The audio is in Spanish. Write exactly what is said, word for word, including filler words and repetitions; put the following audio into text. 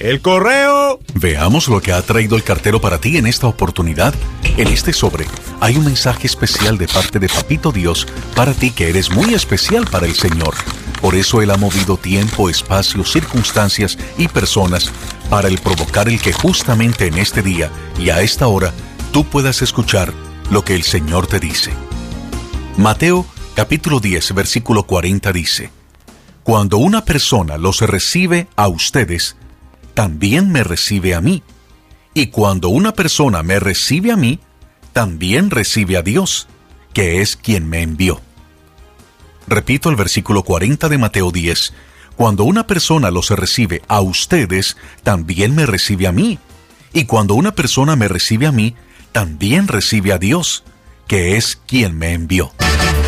¡El correo! Veamos lo que ha traído el cartero para ti en esta oportunidad. En este sobre hay un mensaje especial de parte de Papito Dios para ti, que eres muy especial para el Señor. Por eso Él ha movido tiempo, espacio, circunstancias y personas para el provocar el que justamente en este día y a esta hora tú puedas escuchar lo que el Señor te dice. Mateo capítulo diez, versículo cuarenta dice: Cuando una persona los recibe a ustedes, también me recibe a mí. Y cuando una persona me recibe a mí, también recibe a Dios, que es quien me envió. Repito el versículo cuarenta de Mateo diez. Cuando una persona los recibe a ustedes, también me recibe a mí. Y cuando una persona me recibe a mí, también recibe a Dios, que es quien me envió.